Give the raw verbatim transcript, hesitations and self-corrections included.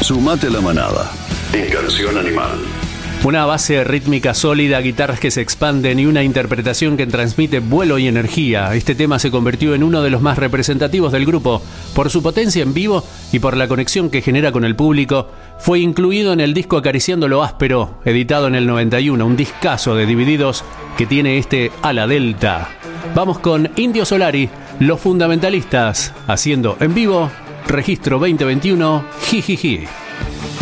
Sumate a la manada. En Canción Animal. Una base rítmica sólida, guitarras que se expanden y una interpretación que transmite vuelo y energía. Este tema se convirtió en uno de los más representativos del grupo. Por su potencia en vivo y por la conexión que genera con el público, fue incluido en el disco Acariciando lo Áspero, editado en el noventa y uno, un discazo de Divididos que tiene este Ala Delta. Vamos con Indio Solari, Los Fundamentalistas, haciendo en vivo Registro veinte veintiuno, Jijiji.